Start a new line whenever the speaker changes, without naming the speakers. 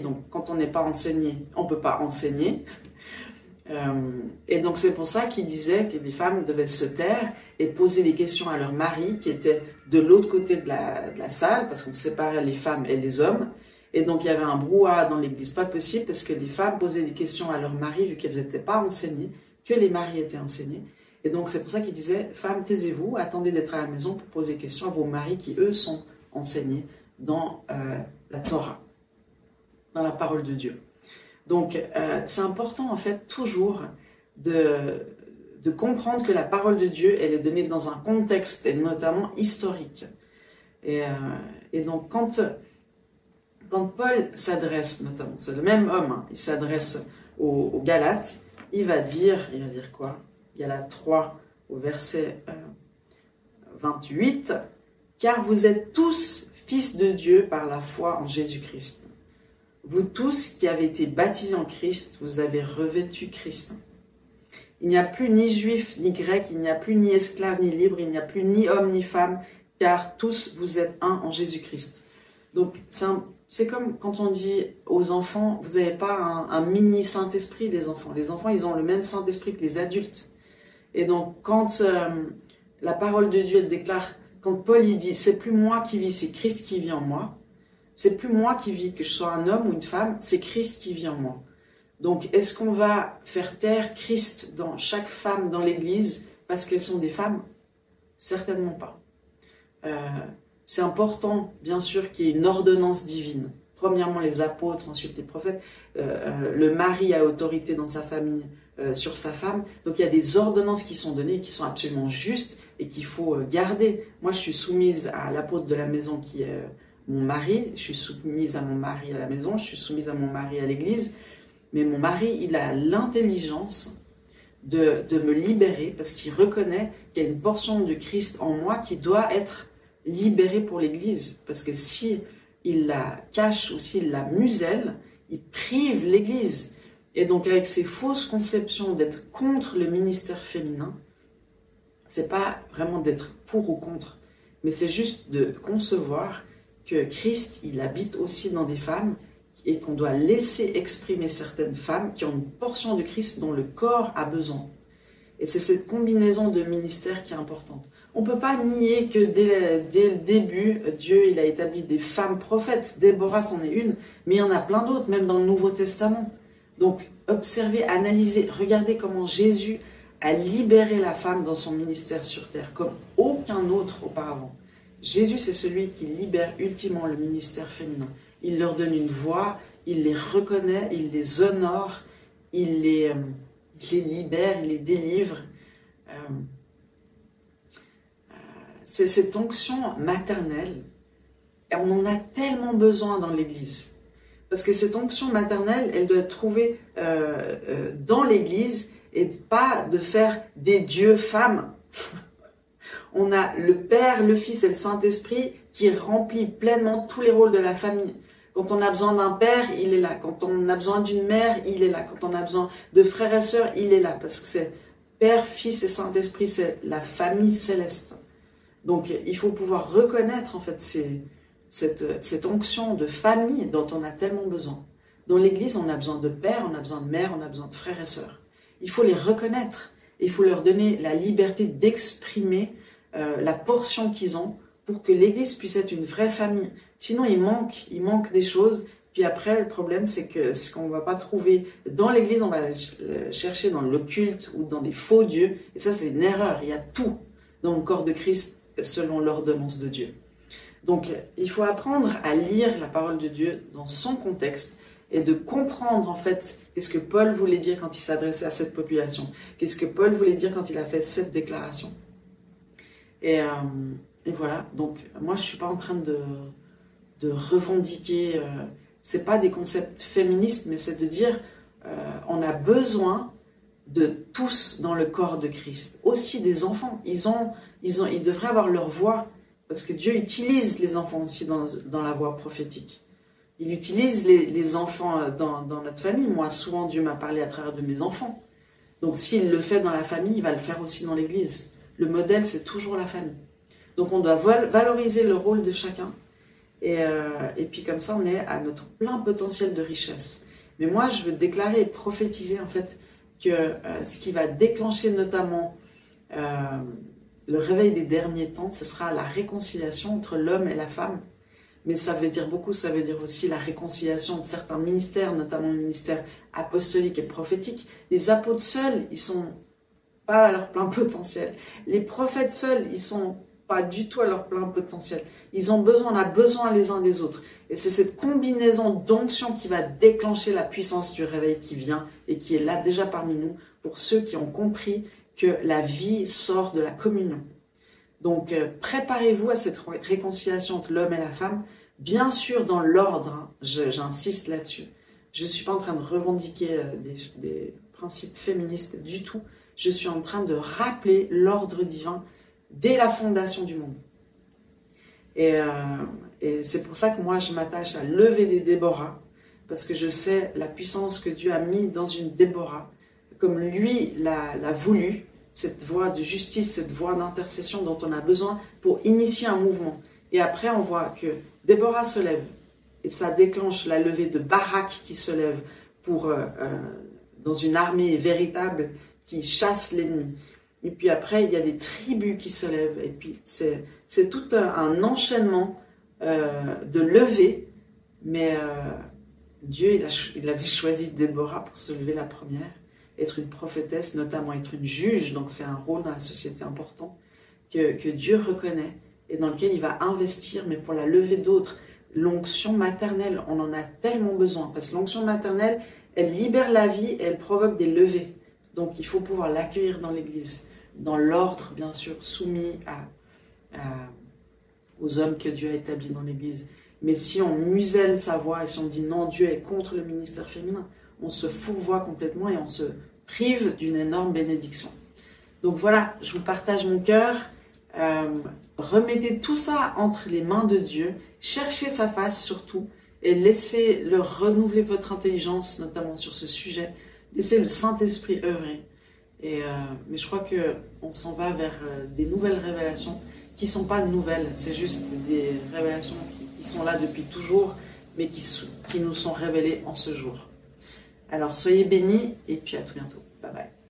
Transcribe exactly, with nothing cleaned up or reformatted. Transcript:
donc quand on n'est pas enseigné, on ne peut pas enseigner. Euh, et donc c'est pour ça qu'il disait que les femmes devaient se taire et poser des questions à leur mari qui était de l'autre côté de la, de la salle, parce qu'on séparait les femmes et les hommes. Et donc il y avait un brouhaha dans l'église, pas possible, parce que les femmes posaient des questions à leur mari vu qu'elles n'étaient pas enseignées, que les maris étaient enseignés. Et donc c'est pour ça qu'il disait, femmes, taisez-vous, attendez d'être à la maison pour poser des questions à vos maris qui, eux, sont enseignés dans euh, la Torah, dans la parole de Dieu. Donc, euh, c'est important, en fait, toujours de, de comprendre que la parole de Dieu, elle est donnée dans un contexte, et notamment historique. Et, euh, et donc, quand, quand Paul s'adresse, notamment, c'est le même homme, hein, il s'adresse aux, aux Galates, il va dire, il va dire quoi? Galates trois, au verset euh, vingt-huit, « Car vous êtes tous fils de Dieu par la foi en Jésus-Christ. Vous tous qui avez été baptisés en Christ, vous avez revêtu Christ. Il n'y a plus ni juif ni grec, il n'y a plus ni esclave ni libre, il n'y a plus ni homme ni femme, car tous vous êtes un en Jésus-Christ. » Donc c'est comme quand on dit aux enfants, vous n'avez pas un, un mini Saint-Esprit, les enfants. Les enfants, ils ont le même Saint-Esprit que les adultes. Et donc quand euh, la parole de Dieu elle déclare, quand Paul il dit, c'est plus moi qui vis, c'est Christ qui vit en moi. C'est plus moi qui vis, que je sois un homme ou une femme, c'est Christ qui vit en moi. Donc, est-ce qu'on va faire taire Christ dans chaque femme dans l'Église parce qu'elles sont des femmes? Certainement pas. Euh, c'est important, bien sûr, qu'il y ait une ordonnance divine. Premièrement, les apôtres, ensuite les prophètes. Euh, le mari a autorité dans sa famille euh, sur sa femme. Donc, il y a des ordonnances qui sont données, qui sont absolument justes et qu'il faut garder. Moi, je suis soumise à l'apôtre de la maison qui est... mon mari, je suis soumise à mon mari à la maison, je suis soumise à mon mari à l'église, mais mon mari, il a l'intelligence de, de me libérer parce qu'il reconnaît qu'il y a une portion de Christ en moi qui doit être libérée pour l'église. Parce que si il la cache ou s'il la muselle, il prive l'église. Et donc avec ces fausses conceptions d'être contre le ministère féminin, c'est pas vraiment d'être pour ou contre, mais c'est juste de concevoir que Christ, il habite aussi dans des femmes et qu'on doit laisser exprimer certaines femmes qui ont une portion de Christ dont le corps a besoin. Et c'est cette combinaison de ministères qui est importante. On ne peut pas nier que dès, dès le début, Dieu il a établi des femmes prophètes. Déborah, c'en est une, mais il y en a plein d'autres, même dans le Nouveau Testament. Donc, observez, analysez, regardez comment Jésus a libéré la femme dans son ministère sur terre, comme aucun autre auparavant. Jésus, c'est celui qui libère ultimement le ministère féminin. Il leur donne une voix, il les reconnaît, il les honore, il les, euh, il les libère, il les délivre. Euh, euh, c'est cette onction maternelle, et on en a tellement besoin dans l'Église. Parce que cette onction maternelle, elle doit être trouvée euh, euh, dans l'Église et pas de faire des dieux femmes. On a le Père, le Fils et le Saint-Esprit qui remplit pleinement tous les rôles de la famille. Quand on a besoin d'un père, il est là. Quand on a besoin d'une mère, il est là. Quand on a besoin de frères et sœurs, il est là. Parce que c'est Père, Fils et Saint-Esprit, c'est la famille céleste. Donc il faut pouvoir reconnaître en fait ces, cette, cette onction de famille dont on a tellement besoin. Dans l'Église, on a besoin de père, on a besoin de mère, on a besoin de frères et sœurs. Il faut les reconnaître. Il faut leur donner la liberté d'exprimer Euh, la portion qu'ils ont pour que l'Église puisse être une vraie famille. Sinon, il manque, il manque des choses. Puis après, le problème, c'est que ce qu'on ne va pas trouver dans l'Église, on va le chercher dans l'occulte ou dans des faux dieux. Et ça, c'est une erreur. Il y a tout dans le corps de Christ selon l'ordonnance de Dieu. Donc, il faut apprendre à lire la parole de Dieu dans son contexte et de comprendre, en fait, qu'est-ce que Paul voulait dire quand il s'adressait à cette population. Qu'est-ce que Paul voulait dire quand il a fait cette déclaration. Et, euh, et voilà, donc moi je ne suis pas en train de, de revendiquer, euh, ce n'est pas des concepts féministes, mais c'est de dire euh, on a besoin de tous dans le corps de Christ, aussi des enfants, ils, ont, ils, ont, ils devraient avoir leur voix, parce que Dieu utilise les enfants aussi dans, dans la voix prophétique. Il utilise les, les enfants dans, dans notre famille. Moi souvent Dieu m'a parlé à travers de mes enfants, donc s'il le fait dans la famille, il va le faire aussi dans l'Église. Le modèle, c'est toujours la famille. Donc on doit valoriser le rôle de chacun Et, euh, et puis comme ça, on est à notre plein potentiel de richesse. Mais moi, je veux déclarer et prophétiser en fait que euh, ce qui va déclencher notamment euh, le réveil des derniers temps, ce sera la réconciliation entre l'homme et la femme. Mais ça veut dire beaucoup, ça veut dire aussi la réconciliation de certains ministères, notamment le ministère apostolique et prophétique. Les apôtres seuls, ils sont pas à leur plein potentiel. Les prophètes seuls, ils sont pas du tout à leur plein potentiel. Ils ont besoin, on a besoin les uns des autres. Et c'est cette combinaison d'onction qui va déclencher la puissance du réveil qui vient et qui est là déjà parmi nous pour ceux qui ont compris que la vie sort de la communion. Donc, euh, préparez-vous à cette réconciliation entre l'homme et la femme, bien sûr dans l'ordre, hein, j'insiste là-dessus. Je ne suis pas en train de revendiquer euh, des, des principes féministes du tout. Je suis en train de rappeler l'ordre divin dès la fondation du monde. Et, euh, et c'est pour ça que moi, je m'attache à lever des Déborah, parce que je sais la puissance que Dieu a mis dans une Déborah, comme lui l'a, l'a voulu, cette voie de justice, cette voie d'intercession dont on a besoin pour initier un mouvement. Et après, on voit que Déborah se lève, et ça déclenche la levée de Barak qui se lève pour, euh, euh, dans une armée véritable qui chasse l'ennemi. Et puis après, il y a des tribus qui se lèvent. Et puis, c'est, c'est tout un, un enchaînement euh, de levées. Mais euh, Dieu, il, a, il avait choisi Déborah pour se lever la première, être une prophétesse, notamment être une juge. Donc, c'est un rôle dans la société important que, que Dieu reconnaît et dans lequel il va investir, mais pour la levée d'autres. L'onction maternelle, on en a tellement besoin. Parce que l'onction maternelle, elle libère la vie et elle provoque des levées. Donc, il faut pouvoir l'accueillir dans l'Église, dans l'ordre, bien sûr, soumis à, à, aux hommes que Dieu a établis dans l'Église. Mais si on muselle sa voix et si on dit non, Dieu est contre le ministère féminin, on se fourvoie complètement et on se prive d'une énorme bénédiction. Donc voilà, je vous partage mon cœur. Euh, remettez tout ça entre les mains de Dieu. Cherchez sa face surtout et laissez-le renouveler votre intelligence, notamment sur ce sujet. Laissez le Saint-Esprit œuvrer. Et, euh, mais je crois qu'on s'en va vers euh, des nouvelles révélations qui ne sont pas nouvelles, c'est juste des révélations qui, qui sont là depuis toujours, mais qui, qui nous sont révélées en ce jour. Alors soyez bénis et puis à très bientôt. Bye bye.